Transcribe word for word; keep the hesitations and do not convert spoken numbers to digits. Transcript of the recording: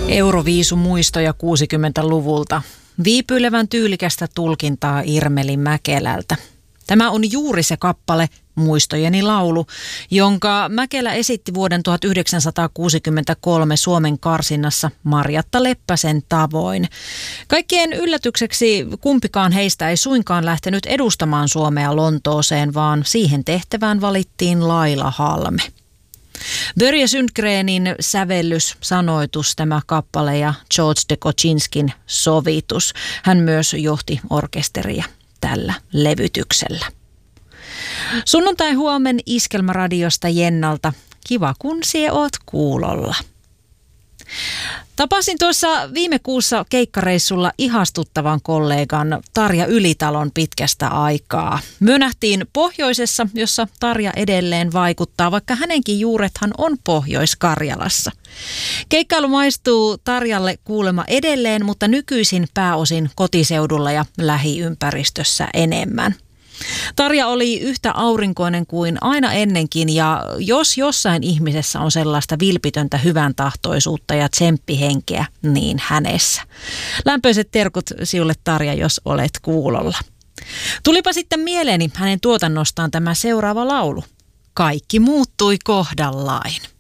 Euroviisumuistoja kuusikymmentäluvulta. Viipyilevän tyylikästä tulkintaa Irmeli Mäkelältä. Tämä on juuri se kappale Muistojeni laulu, jonka Mäkelä esitti vuoden tuhatyhdeksänsataakuusikymmentäkolme Suomen karsinnassa Marjatta Leppäsen tavoin. Kaikkien yllätykseksi kumpikaan heistä ei suinkaan lähtenyt edustamaan Suomea Lontooseen, vaan siihen tehtävään valittiin Laila Halme. Börje Sundgrenin sävellys, sanoitus, tämä kappale ja George de Kochinskin sovitus. Hän myös johti orkesteria tällä levytyksellä. Sunnuntai huomen Iskelmäradiosta Jennalta. Kiva kun sie oot kuulolla. Tapasin tuossa viime kuussa keikkareissulla ihastuttavan kollegan Tarja Ylitalon pitkästä aikaa. Me nähtiin pohjoisessa, jossa Tarja edelleen vaikuttaa, vaikka hänenkin juurethan on Pohjois-Karjalassa. Keikkailu maistuu Tarjalle kuulemma edelleen, mutta nykyisin pääosin kotiseudulla ja lähiympäristössä enemmän. Tarja oli yhtä aurinkoinen kuin aina ennenkin, ja jos jossain ihmisessä on sellaista vilpitöntä hyvän tahtoisuutta ja tsemppihenkeä, niin hänessä. Lämpöiset terkut sinulle, Tarja, jos olet kuulolla. Tulipa sitten mieleeni hänen tuotannostaan tämä seuraava laulu. Kaikki muuttui kohdallain.